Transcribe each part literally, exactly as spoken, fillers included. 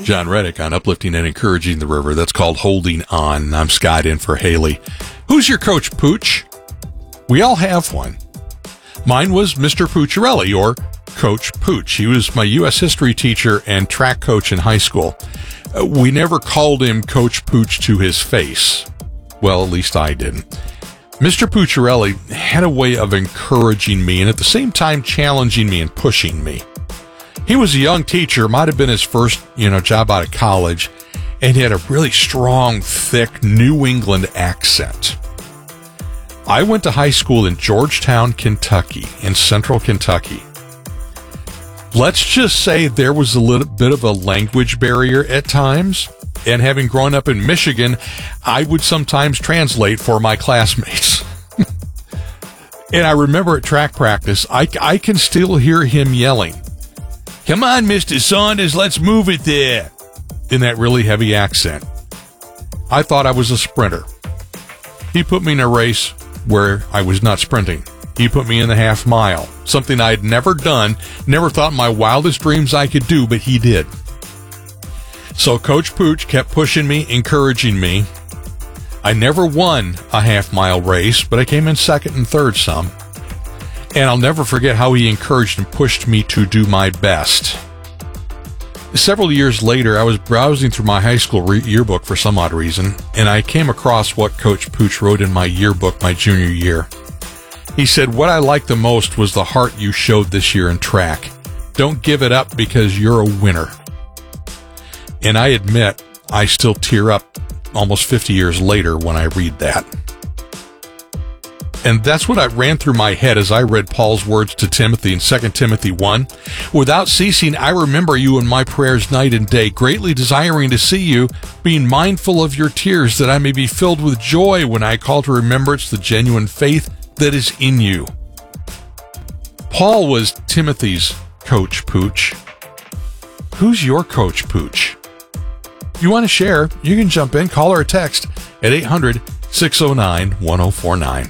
John Reddick on Uplifting and Encouraging the River. That's called Holding On. I'm Scott in for Haley. Who's your Coach Pooch? We all have one. Mine was Mister Pucciarelli, or Coach Pooch. He was my U S history teacher and track coach in high school. Uh, we never called him Coach Pooch to his face. Well, at least I didn't. Mister Pucciarelli had a way of encouraging me and at the same time challenging me and pushing me. He was a young teacher, might have been his first, you know, job out of college, and he had a really strong, thick New England accent. I went to high school in Georgetown, Kentucky, in central Kentucky. Let's just say there was a little bit of a language barrier at times, and having grown up in Michigan, I would sometimes translate for my classmates. And I remember at track practice, I, I can still hear him yelling, "Come on, Mister Saunders, let's move it there," in that really heavy accent. I thought I was a sprinter. He put me in a race where I was not sprinting. He put me in the half mile, something I had never done, never thought in my wildest dreams I could do, but he did. So Coach Pooch kept pushing me, encouraging me. I never won a half mile race, but I came in second and third some. And I'll never forget how he encouraged and pushed me to do my best. Several years later, I was browsing through my high school re- yearbook for some odd reason, and I came across what Coach Pooch wrote in my yearbook my junior year. He said, "What I liked the most was the heart you showed this year in track. Don't give it up because you're a winner." And I admit, I still tear up almost fifty years later when I read that. And that's what I ran through my head as I read Paul's words to Timothy in Second Timothy one. "Without ceasing, I remember you in my prayers night and day, greatly desiring to see you, being mindful of your tears, that I may be filled with joy when I call to remembrance the genuine faith that is in you." Paul was Timothy's Coach Pooch. Who's your Coach Pooch? If you want to share, you can jump in, call or text at eight hundred, six oh nine, one oh four nine.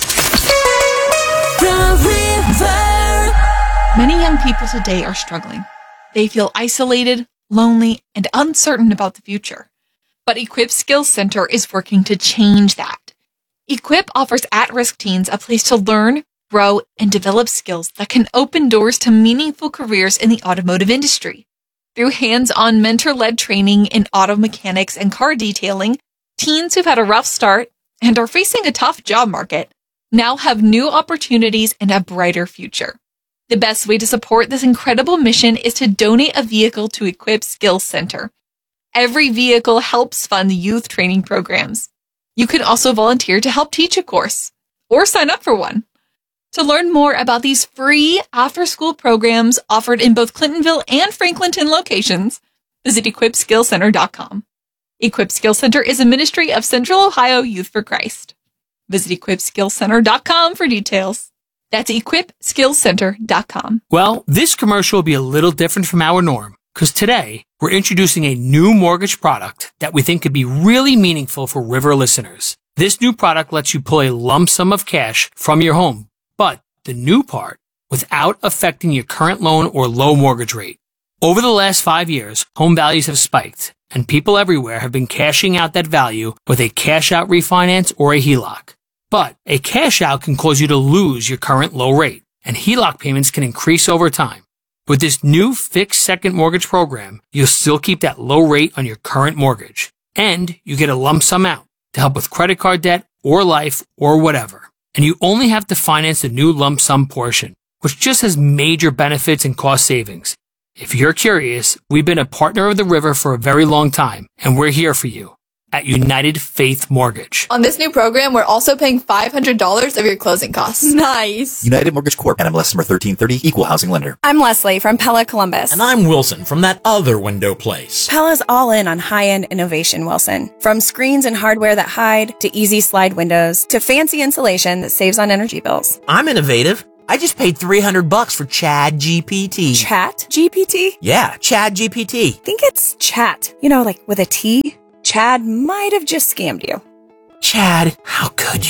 Many young people today are struggling. They feel isolated, lonely, and uncertain about the future. But Equip Skills Center is working to change that. Equip offers at-risk teens a place to learn, grow, and develop skills that can open doors to meaningful careers in the automotive industry. Through hands-on mentor-led training in auto mechanics and car detailing, teens who've had a rough start and are facing a tough job market now have new opportunities and a brighter future. The best way to support this incredible mission is to donate a vehicle to Equip Skills Center. Every vehicle helps fund youth training programs. You can also volunteer to help teach a course or sign up for one. To learn more about these free after-school programs offered in both Clintonville and Franklinton locations, visit equip skills center dot com. Equip Skills Center is a ministry of Central Ohio Youth for Christ. Visit equip skills center dot com for details. That's equip skills center dot com. Well, this commercial will be a little different from our norm, because today we're introducing a new mortgage product that we think could be really meaningful for River listeners. This new product lets you pull a lump sum of cash from your home, but the new part, without affecting your current loan or low mortgage rate. Over the last five years, home values have spiked, and people everywhere have been cashing out that value with a cash-out refinance or a H E L O C. But a cash-out can cause you to lose your current low rate, and H E L O C payments can increase over time. With this new fixed second mortgage program, you'll still keep that low rate on your current mortgage, and you get a lump sum out to help with credit card debt or life or whatever. And you only have to finance the new lump sum portion, which just has major benefits and cost savings. If you're curious, we've been a partner of the River for a very long time, and we're here for you at United Faith Mortgage. On this new program, we're also paying five hundred dollars of your closing costs. Nice. United Mortgage Corp, N M L S number thirteen thirty, Equal Housing Lender. I'm Leslie from Pella Columbus. And I'm Wilson from that other window place. Pella's all in on high-end innovation, Wilson. From screens and hardware that hide, to easy slide windows, to fancy insulation that saves on energy bills. I'm innovative. I just paid three hundred bucks for Chad G P T. Chat G P T? Yeah, Chad G P T. Think it's chat. You know, like with a T? Chad might have just scammed you. Chad, how could you?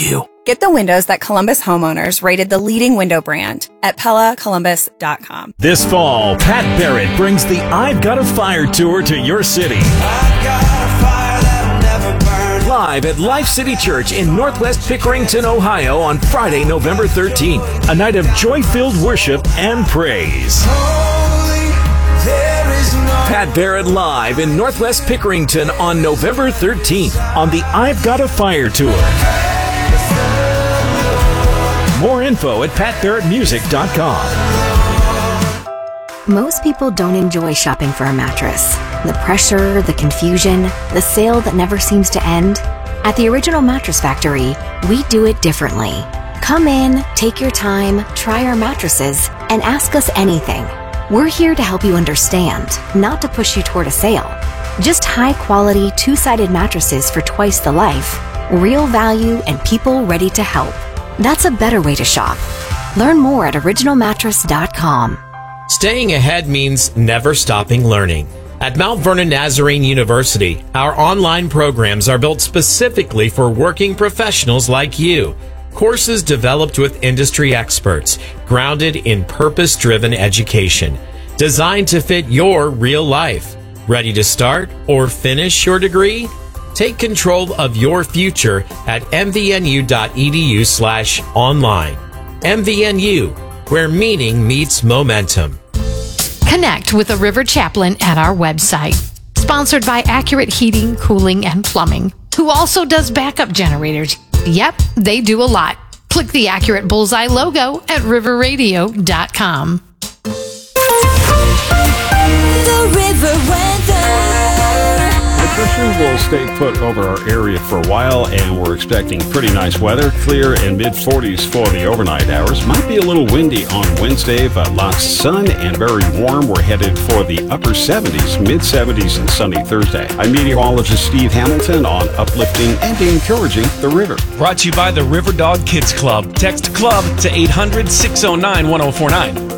Get the windows that Columbus homeowners rated the leading window brand at Pella Columbus dot com. This fall, Pat Barrett brings the I've Got a Fire tour to your city. I've got a fire that'll never burn. Live at Life City Church in Northwest Pickerington, Ohio on Friday, November thirteenth. A night of joy-filled worship and praise. Holy, there is no Pat Barrett live in Northwest Pickerington on November thirteenth on the I've Got a Fire tour. More info at pat barrett music dot com. Most people don't enjoy shopping for a mattress. The pressure, the confusion, the sale that never seems to end. At the Original Mattress Factory, we do it differently. Come in, take your time, try our mattresses, and ask us anything. We're here to help you understand, not to push you toward a sale. Just high-quality, two-sided mattresses for twice the life, real value, and people ready to help. That's a better way to shop. Learn more at original mattress dot com. Staying ahead means never stopping learning. At Mount Vernon Nazarene University, our online programs are built specifically for working professionals like you. Courses developed with industry experts, grounded in purpose-driven education, designed to fit your real life. Ready to start or finish your degree? Take control of your future at m v n u dot e d u slash online. M V N U, where meaning meets momentum. Connect with a River Chaplain at our website. Sponsored by Accurate Heating, Cooling, and Plumbing, who also does backup generators. Yep, they do a lot. Click the Accurate Bullseye logo at river radio dot com. The River Weather. Pressure will stay put over our area for a while, and we're expecting pretty nice weather. Clear and mid forties for the overnight hours. Might be a little windy on Wednesday, but lots of sun and very warm. We're headed for the upper seventies, mid seventies, and sunny Thursday. I'm meteorologist Steve Hamilton on uplifting and encouraging the river. Brought to you by the River Dog Kids Club. Text CLUB to eight hundred, six oh nine, one oh four nine.